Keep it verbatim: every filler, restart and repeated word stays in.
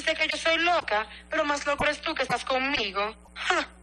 dice que yo soy loca, pero más loco eres tú que estás conmigo. ¡Ja!